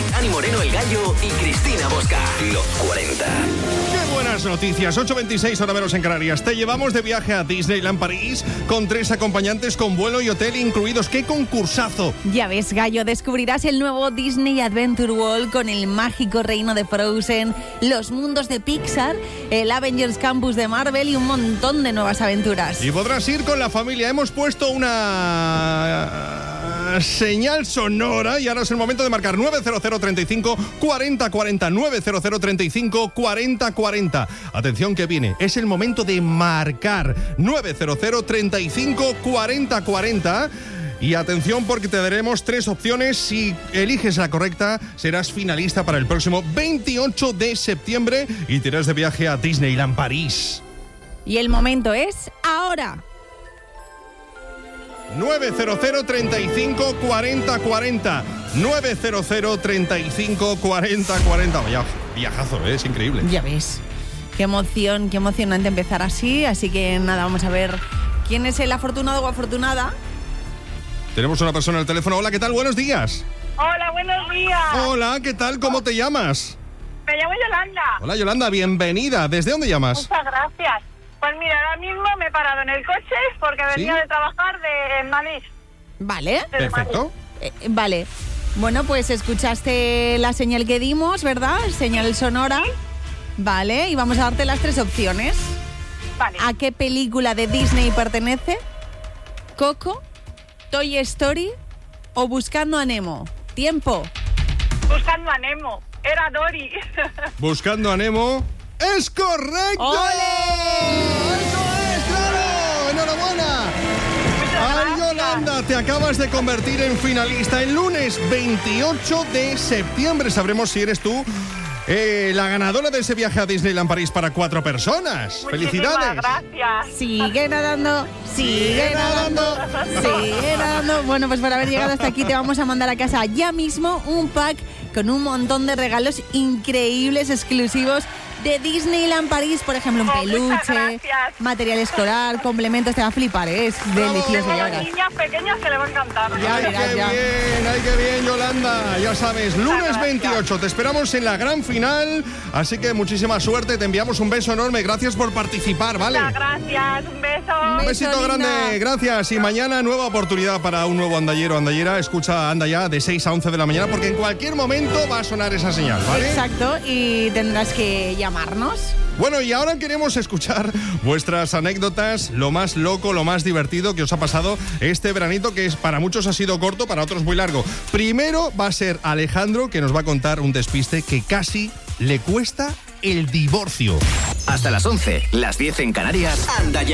con Dani Moreno el Gallo y Cristina Bosca. Los 40. ¡Qué buenas noticias! 8:26 hora menos en Canarias. Te llevamos de viaje a Disneyland París con 3 acompañantes con vuelo y hotel incluidos. ¡Qué concursazo! Ya ves, Gallo, descubrirás el nuevo Disney Adventure World con el mágico reino de Frozen, los mundos de Pixar, el Avengers Campus de Marvel y un montón de nuevas aventuras. Y podrás ir con la familia. Hemos puesto una señal sonora y ahora es el momento de marcar 900 35 40 40 900 35 40 40. Atención que viene, es el momento de marcar 900 35 40 40. Y atención porque te daremos 3 opciones. Si eliges la correcta, serás finalista para el próximo 28 de septiembre y te irás de viaje a Disneyland París. Y el momento es ahora. 900 35 40 40 900 35 40 40. Vaya viajazo, es increíble. Ya ves, qué emocionante empezar así. Así que nada, vamos a ver quién es el afortunado o afortunada. Tenemos una persona al teléfono. Hola, ¿qué tal? Buenos días. Hola, buenos días. Hola, ¿qué tal? ¿Cómo te llamas? Me llamo Yolanda. Hola, Yolanda, bienvenida. ¿Desde dónde llamas? Muchas gracias. Pues mira, ahora mismo me he parado en el coche porque venía de trabajar en Madrid. Vale. Perfecto. Vale. Bueno, pues escuchaste la señal que dimos, ¿verdad? Señal sonora. Sí. Vale, y vamos a darte las 3 opciones. Vale. ¿A qué película de Disney pertenece? ¿Coco, Toy Story o Buscando a Nemo? Tiempo. Buscando a Nemo. Era Dory. Buscando a Nemo. ¡Es correcto! ¡Ole! ¡Eso es, claro! ¡Enhorabuena! ¡Ay, Yolanda! Te acabas de convertir en finalista. El lunes 28 de septiembre sabremos si eres tú la ganadora de ese viaje a Disneyland París para 4 personas. Muchísimas ¡Felicidades! gracias. Sigue nadando, sigue nadando, sigue nadando. Bueno, pues por haber llegado hasta aquí te vamos a mandar a casa ya mismo un pack con un montón de regalos increíbles, exclusivos de Disneyland París, por ejemplo, un peluche, material escolar, complementos, te va a flipar, es delicioso. Tengo Ya verás. niñas pequeñas que le va a encantar. Ya ¡Ay, verás, qué ya. bien! ¡Ay, qué bien, Yolanda! Ya sabes, lunes gracias. 28, te esperamos en la gran final, así que muchísima suerte, te enviamos un beso enorme, gracias por participar, ¿vale? Muchas gracias. Un beso. Un besito Beso, grande, linda. gracias. Y mañana nueva oportunidad para un nuevo andallero o andallera. Escucha Anda Ya de 6 a 11 de la mañana porque en cualquier momento va a sonar esa señal, ¿vale? Exacto, y tendrás que llamarnos. Bueno, y ahora queremos escuchar vuestras anécdotas, lo más loco, lo más divertido que os ha pasado este veranito, que para muchos ha sido corto, para otros muy largo. Primero va a ser Alejandro, que nos va a contar un despiste que casi le cuesta el divorcio. Hasta las 11, las 10 en Canarias. Anda Ya.